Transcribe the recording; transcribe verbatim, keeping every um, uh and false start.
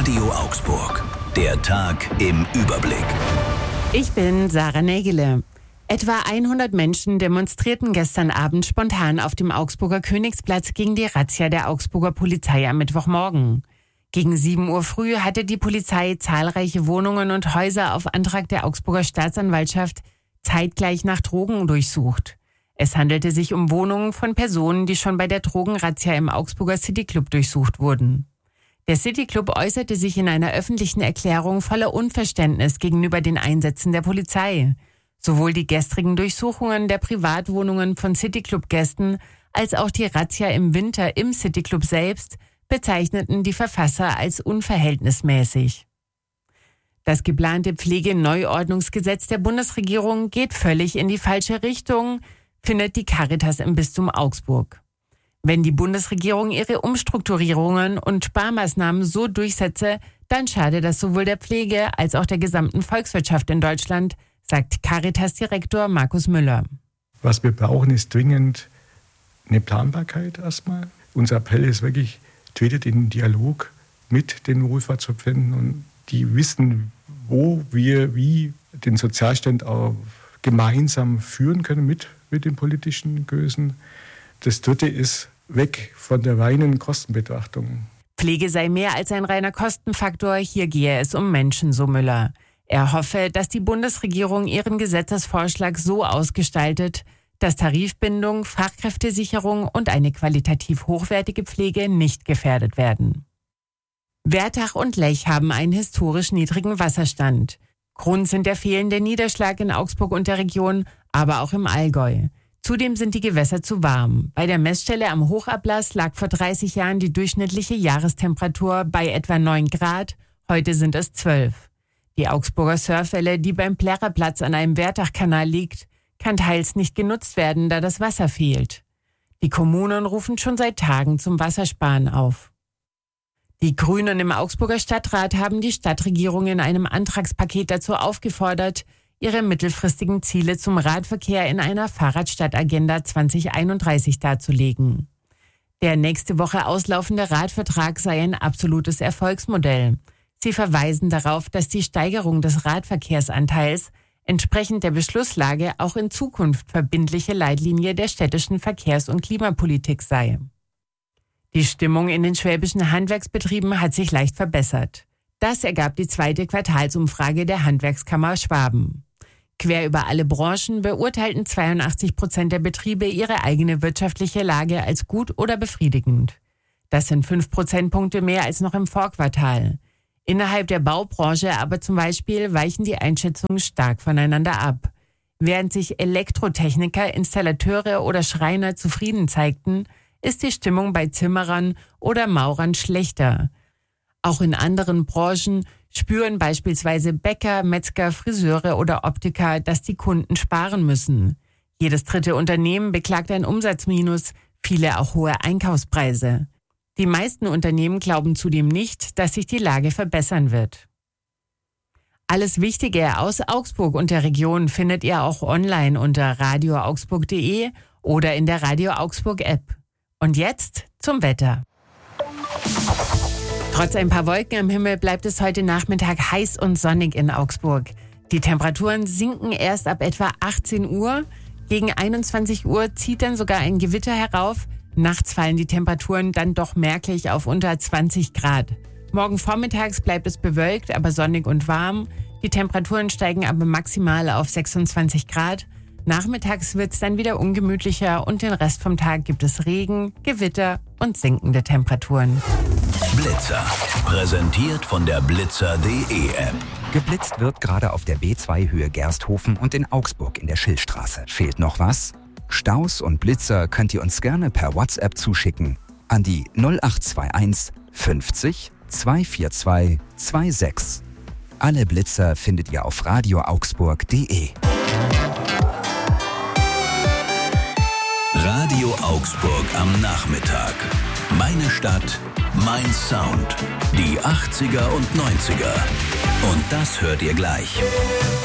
Radio Augsburg. Der Tag im Überblick. Ich bin Sarah Nägele. Etwa hundert Menschen demonstrierten gestern Abend spontan auf dem Augsburger Königsplatz gegen die Razzia der Augsburger Polizei am Mittwochmorgen. Gegen sieben Uhr früh hatte die Polizei zahlreiche Wohnungen und Häuser auf Antrag der Augsburger Staatsanwaltschaft zeitgleich nach Drogen durchsucht. Es handelte sich um Wohnungen von Personen, die schon bei der Drogenrazzia im Augsburger Cityclub durchsucht wurden. Der Cityclub äußerte sich in einer öffentlichen Erklärung voller Unverständnis gegenüber den Einsätzen der Polizei. Sowohl die gestrigen Durchsuchungen der Privatwohnungen von Cityclub-Gästen als auch die Razzia im Winter im Cityclub selbst bezeichneten die Verfasser als unverhältnismäßig. Das geplante Pflegeneuordnungsgesetz der Bundesregierung geht völlig in die falsche Richtung, findet die Caritas im Bistum Augsburg. Wenn die Bundesregierung ihre Umstrukturierungen und Sparmaßnahmen so durchsetze, dann schade das sowohl der Pflege als auch der gesamten Volkswirtschaft in Deutschland, sagt Caritas-Direktor Markus Müller. Was wir brauchen, ist dringend eine Planbarkeit erstmal. Unser Appell ist wirklich, tretet in den Dialog mit den Wohlfahrtsverbänden und die wissen, wo wir wie den Sozialstand auch gemeinsam führen können mit, mit den politischen Größen. Das Dritte ist weg von der reinen Kostenbetrachtung. Pflege sei mehr als ein reiner Kostenfaktor, hier gehe es um Menschen, so Müller. Er hoffe, dass die Bundesregierung ihren Gesetzesvorschlag so ausgestaltet, dass Tarifbindung, Fachkräftesicherung und eine qualitativ hochwertige Pflege nicht gefährdet werden. Wertach und Lech haben einen historisch niedrigen Wasserstand. Grund sind der fehlende Niederschlag in Augsburg und der Region, aber auch im Allgäu. Zudem sind die Gewässer zu warm. Bei der Messstelle am Hochablass lag vor dreißig Jahren die durchschnittliche Jahrestemperatur bei etwa neun Grad, heute sind es zwölf. Die Augsburger Surfwelle, die beim Plärrerplatz an einem Wertachkanal liegt, kann teils nicht genutzt werden, da das Wasser fehlt. Die Kommunen rufen schon seit Tagen zum Wassersparen auf. Die Grünen im Augsburger Stadtrat haben die Stadtregierung in einem Antragspaket dazu aufgefordert, ihre mittelfristigen Ziele zum Radverkehr in einer Fahrradstadtagenda zwanzig einunddreißig darzulegen. Der nächste Woche auslaufende Radvertrag sei ein absolutes Erfolgsmodell. Sie verweisen darauf, dass die Steigerung des Radverkehrsanteils entsprechend der Beschlusslage auch in Zukunft verbindliche Leitlinie der städtischen Verkehrs- und Klimapolitik sei. Die Stimmung in den schwäbischen Handwerksbetrieben hat sich leicht verbessert. Das ergab die zweite Quartalsumfrage der Handwerkskammer Schwaben. Quer über alle Branchen beurteilten zweiundachtzig Prozent der Betriebe ihre eigene wirtschaftliche Lage als gut oder befriedigend. Das sind fünf Prozentpunkte mehr als noch im Vorquartal. Innerhalb der Baubranche aber zum Beispiel weichen die Einschätzungen stark voneinander ab. Während sich Elektrotechniker, Installateure oder Schreiner zufrieden zeigten, ist die Stimmung bei Zimmerern oder Maurern schlechter. Auch in anderen Branchen spüren beispielsweise Bäcker, Metzger, Friseure oder Optiker, dass die Kunden sparen müssen. Jedes dritte Unternehmen beklagt ein Umsatzminus, viele auch hohe Einkaufspreise. Die meisten Unternehmen glauben zudem nicht, dass sich die Lage verbessern wird. Alles Wichtige aus Augsburg und der Region findet ihr auch online unter radio augsburg punkt de oder in der Radio Augsburg App. Und jetzt zum Wetter. Trotz ein paar Wolken am Himmel bleibt es heute Nachmittag heiß und sonnig in Augsburg. Die Temperaturen sinken erst ab etwa achtzehn Uhr. Gegen einundzwanzig Uhr zieht dann sogar ein Gewitter herauf. Nachts fallen die Temperaturen dann doch merklich auf unter zwanzig Grad. Morgen vormittags bleibt es bewölkt, aber sonnig und warm. Die Temperaturen steigen aber maximal auf sechsundzwanzig Grad. Nachmittags wird es dann wieder ungemütlicher und den Rest vom Tag gibt es Regen, Gewitter und sinkende Temperaturen. Blitzer. Präsentiert von der blitzer punkt de App. Geblitzt wird gerade auf der B zwei Höhe Gersthofen und in Augsburg in der Schillstraße. Fehlt noch was? Staus und Blitzer könnt ihr uns gerne per WhatsApp zuschicken an die null acht zwei eins fünfzig zweihundertvierundzwanzig sechsundzwanzig. Alle Blitzer findet ihr auf radio augsburg punkt de. Radio Augsburg am Nachmittag. Meine Stadt, mein Sound. Die achtziger und neunziger. Und das hört ihr gleich.